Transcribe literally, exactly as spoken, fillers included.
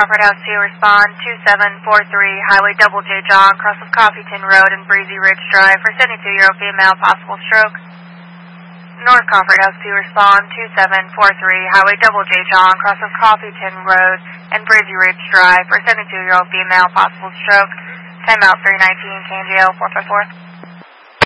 Crawford House two, respond two seven four three, Highway Double J John, cross of Coffeeton Road and Breezy Ridge Drive for seventy-two-year-old female, possible stroke. North Crawford House two, respond two seven four three, Highway Double J John, cross of Coffeeton Road and Breezy Ridge Drive for seventy-two-year-old female, possible stroke. Timeout three nineteen, K N G L four five four.